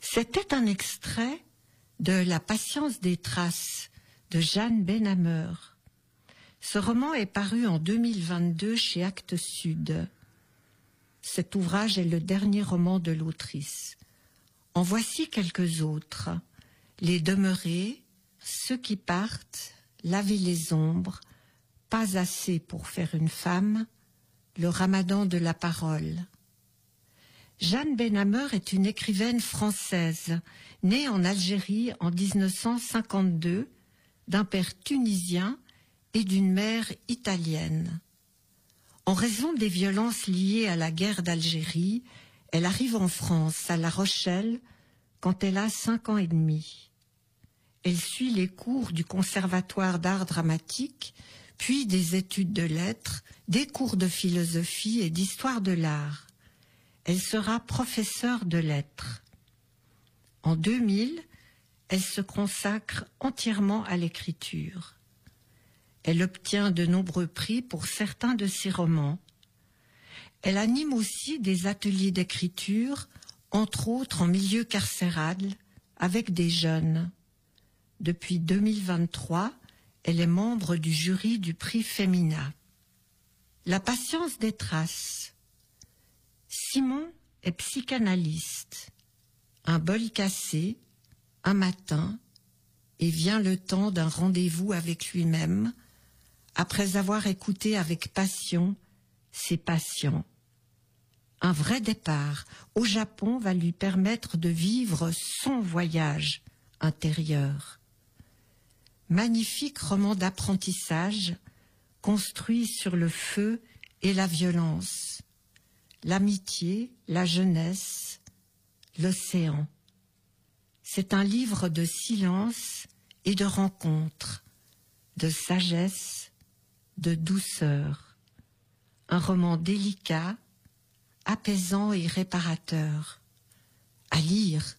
C'était un extrait de La patience des traces de Jeanne Benhammer. Ce roman est paru en 2022 chez Actes Sud. Cet ouvrage est le dernier roman de l'autrice. En voici quelques autres. Les demeurés, Ceux qui partent, Laver les ombres, Pas assez pour faire une femme, Le ramadan de la parole. Jeanne Benhammer est une écrivaine française, née en Algérie en 1952, d'un père tunisien et d'une mère italienne. En raison des violences liées à la guerre d'Algérie, elle arrive en France, à La Rochelle, quand elle a 5 ans et demi. Elle suit les cours du Conservatoire d'art dramatique, puis des études de lettres, des cours de philosophie et d'histoire de l'art. Elle sera professeure de lettres. En 2000, elle se consacre entièrement à l'écriture. Elle obtient de nombreux prix pour certains de ses romans. Elle anime aussi des ateliers d'écriture, entre autres en milieu carcéral, avec des jeunes. Depuis 2023, elle est membre du jury du prix Femina. La patience des traces. Simon est psychanalyste. Un bol cassé, un matin, et vient le temps d'un rendez-vous avec lui-même, après avoir écouté avec passion ses patients. Un vrai départ au Japon va lui permettre de vivre son voyage intérieur. Magnifique roman d'apprentissage construit sur le feu et la violence, l'amitié, la jeunesse, l'océan. C'est un livre de silence et de rencontre, de sagesse, de douceur. Un roman délicat, apaisant et réparateur. À lire